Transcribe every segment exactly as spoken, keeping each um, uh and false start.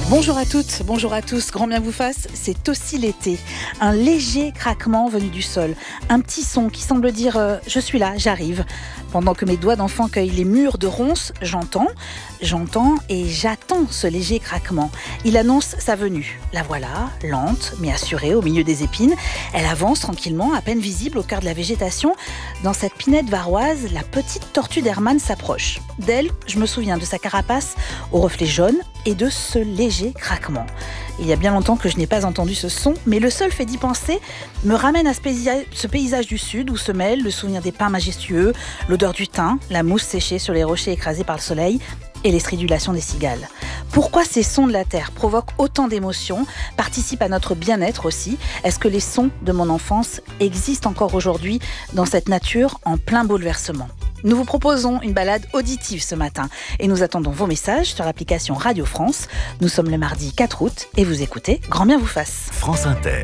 Bonjour à toutes, bonjour à tous, grand bien vous fasse, c'est aussi l'été. Un léger craquement venu du sol, un petit son qui semble dire euh, « je suis là, j'arrive ». Pendant que mes doigts d'enfant cueillent les murs de ronces, j'entends, j'entends et j'attends ce léger craquement. Il annonce sa venue. La voilà, lente mais assurée au milieu des épines. Elle avance tranquillement, à peine visible au cœur de la végétation. Dans cette pinette varoise, la petite tortue d'Hermann s'approche. D'elle, je me souviens de sa carapace au reflet jaune et de ce léger craquement. Il y a bien longtemps que je n'ai pas entendu ce son, mais le seul fait d'y penser me ramène à ce paysage, ce paysage du sud où se mêlent le souvenir des pins majestueux, l'odeur du thym, la mousse séchée sur les rochers écrasés par le soleil et les stridulations des cigales. Pourquoi ces sons de la terre provoquent autant d'émotions, participent à notre bien-être aussi? Est-ce que les sons de mon enfance existent encore aujourd'hui dans cette nature en plein bouleversement? Nous vous proposons une balade auditive ce matin et nous attendons vos messages sur l'application Radio France. Nous sommes le mardi quatre août et vous écoutez Grand bien vous fasse. France Inter.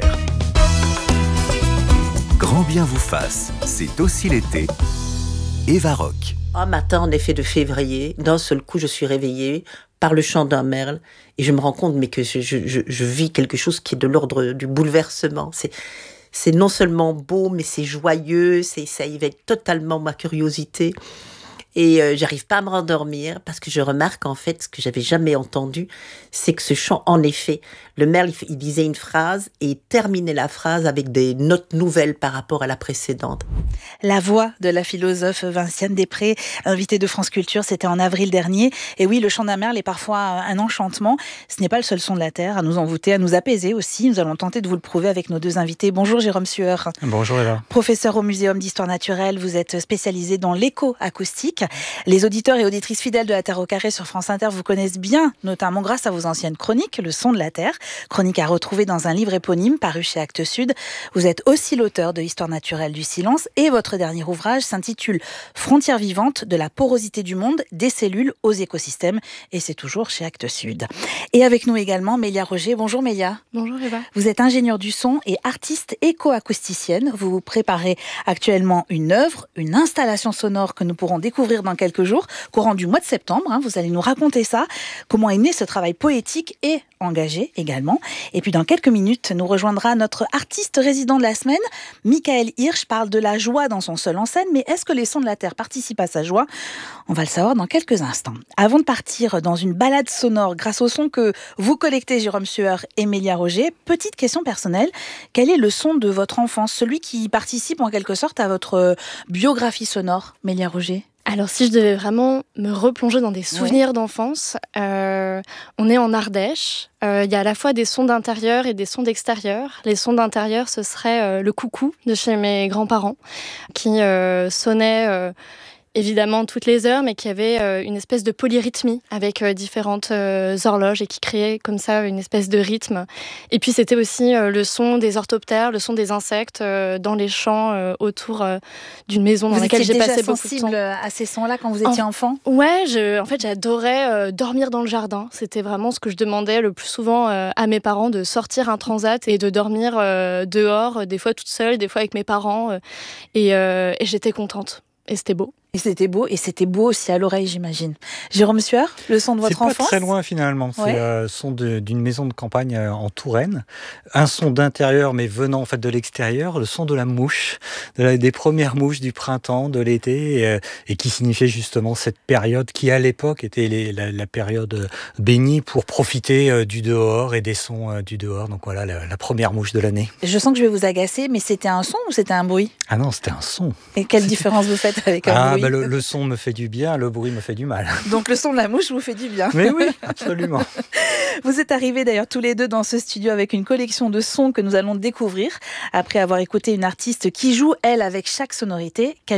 Grand bien vous fasse, c'est aussi l'été. Eva Rock. Un matin, en effet, de février, d'un seul coup, je suis réveillée par le chant d'un merle et je me rends compte mais que je, je, je, je vis quelque chose qui est de l'ordre du bouleversement. C'est, c'est non seulement beau, mais c'est joyeux, c'est, ça éveille totalement ma curiosité. Et euh, j'arrive pas à me rendormir parce que je remarque en fait ce que j'avais jamais entendu, c'est que ce chant, en effet, le merle, il, il disait une phrase et il terminait la phrase avec des notes nouvelles par rapport à la précédente. La voix de la philosophe Vinciane Després, invitée de France Culture, c'était en avril dernier. Et oui, le chant d'un merle est parfois un enchantement. Ce n'est pas le seul son de la terre, à nous envoûter, à nous apaiser aussi. Nous allons tenter de vous le prouver avec nos deux invités. Bonjour Jérôme Sueur. Bonjour Eva. Professeur au Muséum d'Histoire Naturelle, vous êtes spécialisé dans l'écho-acoustique. Les auditeurs et auditrices fidèles de La Terre au Carré sur France Inter vous connaissent bien, notamment grâce à vos anciennes chroniques, Le son de la Terre, chronique à retrouver dans un livre éponyme paru chez Actes Sud. Vous êtes aussi l'auteur de Histoire naturelle du silence et votre dernier ouvrage s'intitule Frontières vivantes de la porosité du monde, des cellules aux écosystèmes, et c'est toujours chez Actes Sud. Et avec nous également Mélia Roger. Bonjour Mélia. Bonjour Eva. Vous êtes ingénieure du son et artiste éco-acousticienne. Vous vous préparez actuellement une œuvre, une installation sonore que nous pourrons découvrir dans quelques jours, courant du mois de septembre. Hein, vous allez nous raconter ça, comment est né ce travail poétique et engagé également. Et puis dans quelques minutes, nous rejoindra notre artiste résident de la semaine. Michael Hirsch parle de la joie dans son seul en scène, mais est-ce que les sons de la terre participent à sa joie? On va le savoir dans quelques instants. Avant de partir dans une balade sonore grâce au son que vous collectez, Jérôme Sueur et Mélia Roger, petite question personnelle, quel est le son de votre enfance, celui qui participe en quelque sorte à votre biographie sonore, Mélia Roger? Alors si je devais vraiment me replonger dans des souvenirs ouais. d'enfance, euh, on est en Ardèche. Euh, il y a à la fois des sons d'intérieur et des sons d'extérieur. Les sons d'intérieur, ce serait euh, le coucou de chez mes grands-parents qui euh, sonnait euh, évidemment toutes les heures, mais qui avait euh, une espèce de polyrythmie avec euh, différentes euh, horloges et qui créait comme ça une espèce de rythme. Et puis c'était aussi euh, le son des orthoptères, le son des insectes euh, dans les champs euh, autour euh, d'une maison dans vous laquelle j'ai passé beaucoup de temps. Vous étiez déjà sensible à ces sons-là quand vous étiez en... enfant? Ouais, je, en fait j'adorais euh, dormir dans le jardin. C'était vraiment ce que je demandais le plus souvent euh, à mes parents, de sortir un transat et de dormir euh, dehors, des fois toute seule, des fois avec mes parents. Euh, et, euh, et j'étais contente. Et c'était beau. Et c'était beau, et c'était beau aussi à l'oreille, j'imagine. Jérôme Sueur, le son de votre enfance? C'est pas très loin finalement. C'est ouais. euh, son de, d'une maison de campagne euh, en Touraine. Un son d'intérieur, mais venant en fait de l'extérieur. Le son de la mouche, de la, des premières mouches du printemps, de l'été, et, euh, et qui signifiait justement cette période qui à l'époque était les, la, la période bénie pour profiter euh, du dehors et des sons euh, du dehors. Donc voilà, la, la première mouche de l'année. Je sens que je vais vous agacer, mais c'était un son ou c'était un bruit? Ah non, c'était un son. Et quelle différence vous faites avec un ah, bruit? Bah le, le son me fait du bien, le bruit me fait du mal. Donc le son de la mouche vous fait du bien. Mais oui, absolument. Vous êtes arrivés d'ailleurs tous les deux dans ce studio avec une collection de sons que nous allons découvrir après avoir écouté une artiste qui joue, elle, avec chaque sonorité.